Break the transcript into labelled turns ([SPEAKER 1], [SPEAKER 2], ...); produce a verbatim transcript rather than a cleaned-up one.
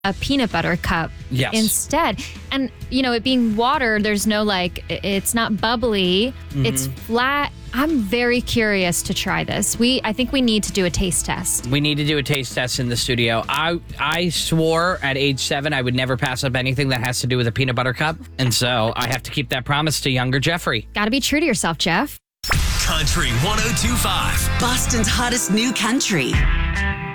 [SPEAKER 1] a peanut butter cup
[SPEAKER 2] Yes.
[SPEAKER 1] instead. And, you know, it being water, there's no like, i- it's not bubbly,
[SPEAKER 2] Mm-hmm.
[SPEAKER 1] it's flat. I'm very curious to try this. We, I think we need to do a taste test.
[SPEAKER 2] We need to do a taste test in the studio. I I swore at age seven I would never pass up anything that has to do with a peanut butter cup. And so I have to keep that promise to younger Jeffrey.
[SPEAKER 1] Got to be true to yourself, Jeff.
[SPEAKER 3] Country one oh two point five.
[SPEAKER 4] Boston's hottest new country.